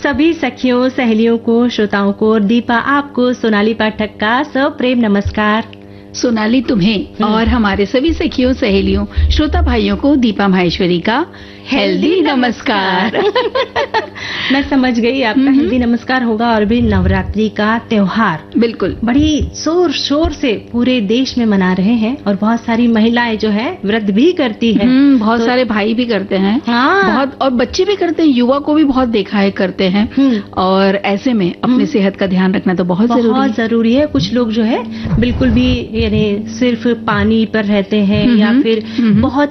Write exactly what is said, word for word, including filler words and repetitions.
सभी सखियों, सहेलियों को, श्रोताओं को, दीपा आपको, सोनाली पाठक का सप्रेम नमस्कार। सोनाली तुम्हें और हमारे सभी सखियों, सहेलियों, श्रोता भाइयों को दीपा माहेश्वरी का हेल्दी नमस्कार। मैं समझ गई आपका हेल्दी नमस्कार होगा। और भी नवरात्रि का त्योहार बिल्कुल बड़ी जोर शोर से पूरे देश में मना रहे हैं और बहुत सारी महिलाएं जो है व्रत भी करती है। बहुत तो, सारे भाई भी करते हैं। हाँ। बहुत, और बच्चे भी करते हैं, युवा को भी बहुत देखा है करते हैं। और ऐसे में अपनी सेहत का ध्यान रखना तो बहुत जरूरी बहुत जरूरी है। कुछ लोग जो है बिल्कुल भी यानी सिर्फ पानी पर रहते हैं या फिर बहुत